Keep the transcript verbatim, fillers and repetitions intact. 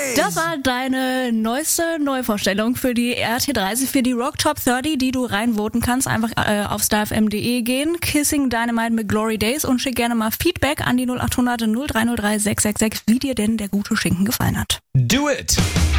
Das war deine neueste Neuvorstellung für die R T dreißig, für die Rock Top dreißig, die du reinvoten kannst. Einfach äh, auf starfm punkt de gehen, Kissing Dynamite mit Glory Days und schick gerne mal Feedback an die null acht hundert null drei null drei sechs sechs sechs, wie dir denn der gute Schinken gefallen hat. Do it!